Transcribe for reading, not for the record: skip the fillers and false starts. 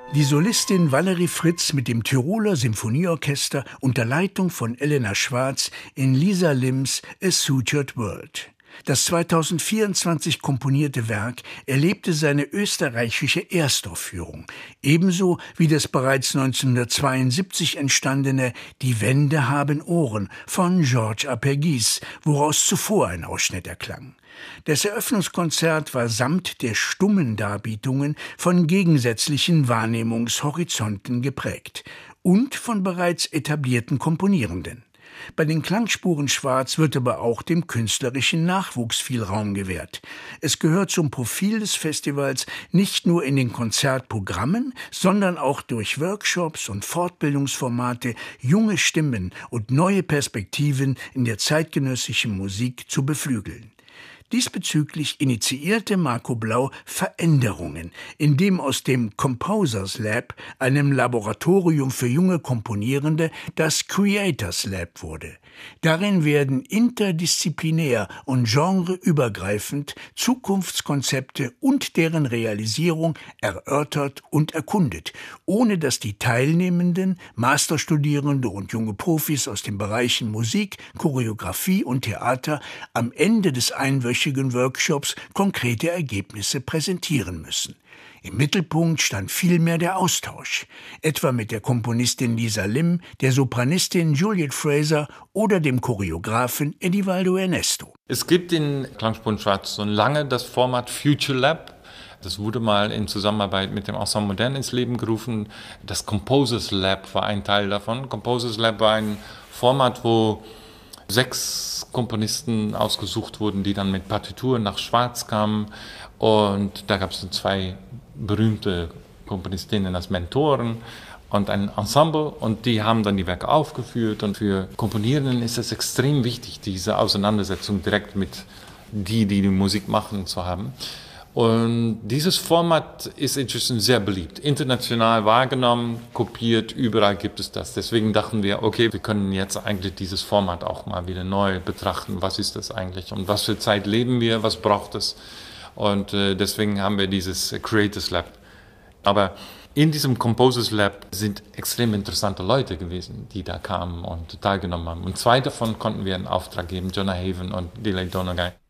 Die Solistin Valerie Fritz mit dem Tiroler Symphonieorchester unter Leitung von Elena Schwarz in Lisa Lims A Sutured World. Das 2024 komponierte Werk erlebte seine österreichische Erstaufführung, ebenso wie das bereits 1972 entstandene Die Wände haben Ohren von Georges Apergis, woraus zuvor ein Ausschnitt erklang. Das Eröffnungskonzert war samt der stummen Darbietungen von gegensätzlichen Wahrnehmungshorizonten geprägt und von bereits etablierten Komponierenden. Bei den Klangspuren Schwarz wird aber auch dem künstlerischen Nachwuchs viel Raum gewährt. Es gehört zum Profil des Festivals nicht nur in den Konzertprogrammen, sondern auch durch Workshops und Fortbildungsformate junge Stimmen und neue Perspektiven in der zeitgenössischen Musik zu beflügeln. Diesbezüglich initiierte Marco Blau Veränderungen, indem aus dem Composers Lab, einem Laboratorium für junge Komponierende, das Creators Lab wurde. Darin werden interdisziplinär und genreübergreifend Zukunftskonzepte und deren Realisierung erörtert und erkundet, ohne dass die Teilnehmenden, Masterstudierende und junge Profis aus den Bereichen Musik, Choreografie und Theater am Ende des einwöchigen Workshops konkrete Ergebnisse präsentieren müssen. Im Mittelpunkt stand vielmehr der Austausch, etwa mit der Komponistin Lisa Lim, der Sopranistin Juliet Fraser oder dem Choreografen Edivaldo Ernesto. Es gibt in Klangspuren Schwarz schon lange das Format Future Lab. Das wurde mal in Zusammenarbeit mit dem Ensemble Modern ins Leben gerufen. Das Composers Lab war ein Teil davon. Composers Lab war ein Format, wo 6 Komponisten ausgesucht wurden, die dann mit Partituren nach Schwarz kamen. Und da gab es 2 berühmte Komponistinnen als Mentoren und ein Ensemble, und die haben dann die Werke aufgeführt. Und für Komponierenden ist es extrem wichtig, diese Auseinandersetzung direkt mit die Musik machen, zu haben. Und dieses Format ist inzwischen sehr beliebt, international wahrgenommen, kopiert, überall gibt es das. Deswegen dachten wir, okay, wir können jetzt eigentlich dieses Format auch mal wieder neu betrachten. Was ist das eigentlich und was für Zeit leben wir, was braucht es? Und deswegen haben wir dieses Creators Lab. Aber in diesem Composers Lab sind extrem interessante Leute gewesen, die da kamen und teilgenommen haben. Und 2 davon konnten wir in Auftrag geben, Jonah Haven und Delay Donegai.